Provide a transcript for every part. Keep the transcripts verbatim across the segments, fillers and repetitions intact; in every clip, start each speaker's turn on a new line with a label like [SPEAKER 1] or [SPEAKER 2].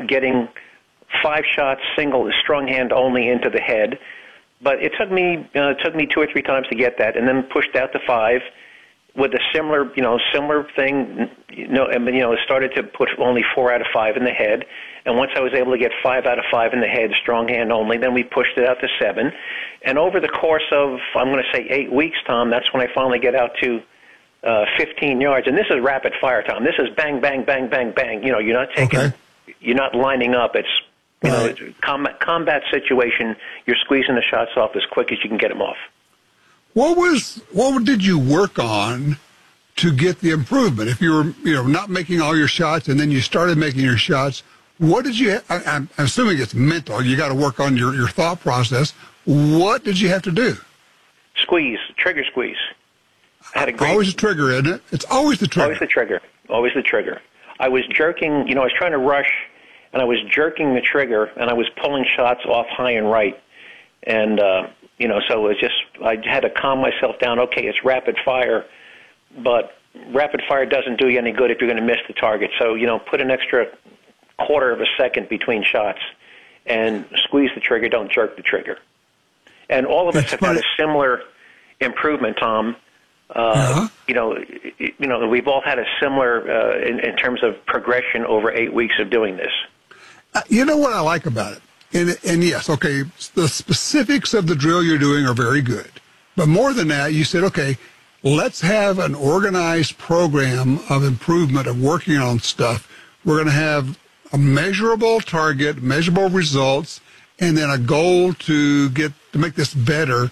[SPEAKER 1] getting five shots, single, strong hand only into the head. But it took me uh, it took me two or three times to get that, and then pushed out to five with a similar, you know, similar thing. You know, and, you know, started to put only four out of five in the head. And once I was able to get five out of five in the head, strong hand only, then we pushed it out to seven. And over the course of, I'm going to say eight weeks, Tom, that's when I finally get out to uh, fifteen yards. And this is rapid fire, Tom. This is bang, bang, bang, bang, bang. You know, you're not taking, okay. You're not lining up. It's, you right. know, combat, combat situation. You're squeezing the shots off as quick as you can get them off.
[SPEAKER 2] What was, what did you work on to get the improvement? If you were, you know, not making all your shots and then you started making your shots, what did you, I, I'm assuming it's mental. You got to work on your, your thought process. What did you have to do?
[SPEAKER 1] Squeeze, trigger squeeze. I had a great,
[SPEAKER 2] always the trigger, isn't it? It's always the trigger.
[SPEAKER 1] Always the trigger. Always the trigger. I was jerking, you know, I was trying to rush, and I was jerking the trigger, and I was pulling shots off high and right. And, uh, you know, so it was just, I had to calm myself down. Okay, it's rapid fire, but rapid fire doesn't do you any good if you're going to miss the target. So, you know, put an extra quarter of a second between shots and squeeze the trigger, don't jerk the trigger. And all of us have had a similar improvement, Tom. Uh, uh-huh. You know, you know, we've all had a similar uh, in, in terms of progression over eight weeks of doing this.
[SPEAKER 2] Uh, you know what I like about it? And, and yes, okay, the specifics of the drill you're doing are very good. But more than that, you said, okay, let's have an organized program of improvement, of working on stuff. We're going to have a measurable target, measurable results, and then a goal to get to make this better.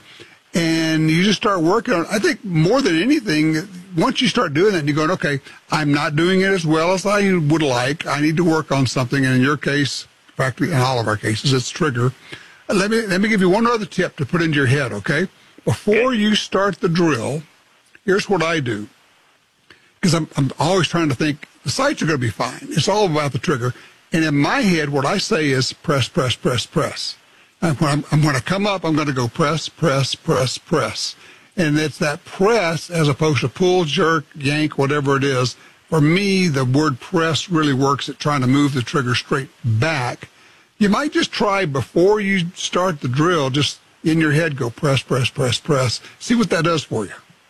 [SPEAKER 2] And you just start working on it. I think more than anything, once you start doing that, you're going, okay, I'm not doing it as well as I would like. I need to work on something. And in your case, practically in all of our cases, it's trigger. Let me let me give you one other tip to put into your head, okay? Before you start the drill, here's what I do. Because I'm, I'm always trying to think, the sights are going to be fine. It's all about the trigger. And in my head, what I say is press, press, press, press. And when, I'm, I'm, when I come up, I'm going to go press, press, press, press. And it's that press as opposed to pull, jerk, yank, whatever it is. For me, the word press really works at trying to move the trigger straight back. You might just try before you start the drill, just in your head, go press, press, press, press. See what that does for you.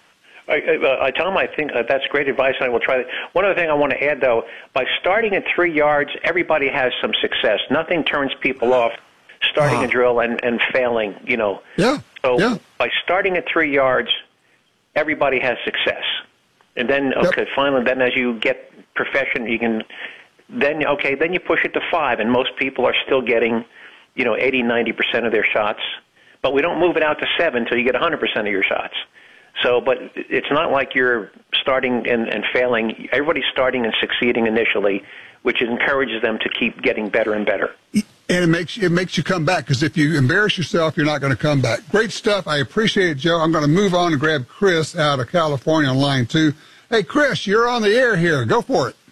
[SPEAKER 1] I, I, I tell them I think uh, that's great advice, and I will try that. One other thing I want to add, though, by starting at three yards, everybody has some success. Nothing turns people off starting uh-huh. a drill and, and failing, you know.
[SPEAKER 2] Yeah.
[SPEAKER 1] So
[SPEAKER 2] yeah.
[SPEAKER 1] by starting at three yards, everybody has success. And then, okay, yep. finally, then as you get profession, you can, then, okay, then you push it to five, and most people are still getting, you know, eighty, ninety percent of their shots. But we don't move it out to seven until you get one hundred percent of your shots. So, but it's not like you're starting and, and failing. Everybody's starting and succeeding initially, which encourages them to keep getting better and better.
[SPEAKER 2] And it makes it makes you come back, because if you embarrass yourself, you're not going to come back. Great stuff. I appreciate it, Joe. I'm going to move on and grab Chris out of California on line two. Hey, Chris, you're on the air here. Go for it.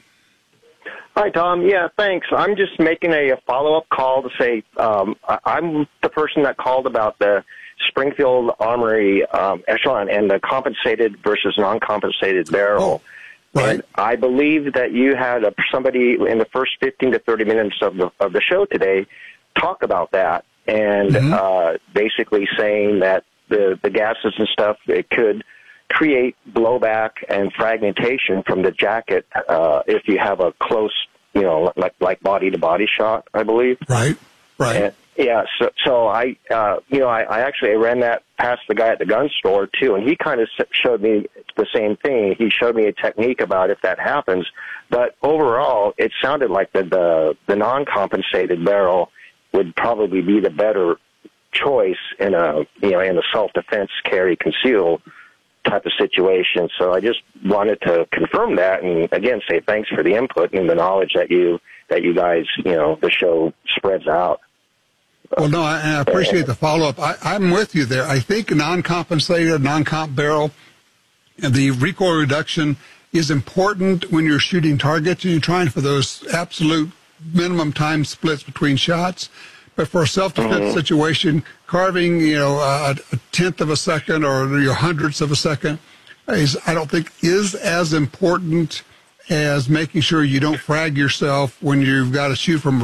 [SPEAKER 3] Hi, Tom. Yeah, thanks. I'm just making a, a follow-up call to say um, I, I'm the person that called about the Springfield Armory um, echelon and the compensated versus non-compensated barrel.
[SPEAKER 2] Oh, right.
[SPEAKER 3] And I believe that you had a, somebody in the first fifteen to thirty minutes of the, of the show today talk about that, and mm-hmm. uh, basically saying that the, the gases and stuff, it could create blowback and fragmentation from the jacket uh, if you have a close, you know, like like body-to-body shot, I believe.
[SPEAKER 2] Right, right.
[SPEAKER 3] And, yeah, so so I, uh, you know, I, I actually ran that past the guy at the gun store, too, and he kind of showed me the same thing. He showed me a technique about if that happens. But overall, it sounded like the, the, the non-compensated barrel would probably be the better choice in a, you know, in a self-defense, carry, conceal type of situation. So I just wanted to confirm that and, again, say thanks for the input and the knowledge that you, that you guys, you know, the show spreads out.
[SPEAKER 2] Well, no, I, I appreciate the follow-up. I, I'm with you there. I think non-compensated, non-comp barrel, the recoil reduction is important when you're shooting targets and you're trying for those absolute minimum time splits between shots. But for a self-defense mm-hmm. situation, carving, you know, a, a tenth of a second or your hundredths of a second is, I don't think, is as important as making sure you don't frag yourself when you've got to shoot from